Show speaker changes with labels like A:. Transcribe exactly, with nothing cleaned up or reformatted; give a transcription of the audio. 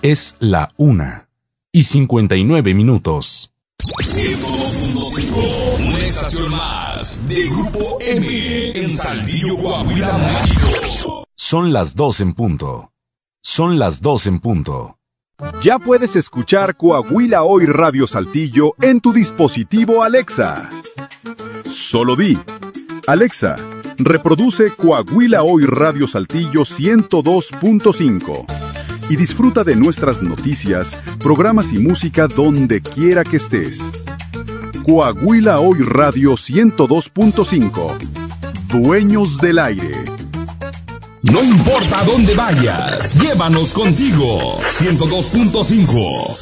A: Es la una y cincuenta y nueve minutos.
B: ciento dos punto cinco, una estación más de Grupo M en Saltillo, Coahuila, México.
A: Son las dos en punto. Son las dos en punto.
C: Ya puedes escuchar Coahuila Hoy Radio Saltillo en tu dispositivo Alexa. Solo di, Alexa, reproduce Coahuila Hoy Radio Saltillo ciento dos punto cinco y disfruta de nuestras noticias, programas y música donde quiera que estés. Coahuila Hoy Radio ciento dos punto cinco. Dueños del aire.
B: No importa dónde vayas, llévanos contigo. ciento dos punto cinco.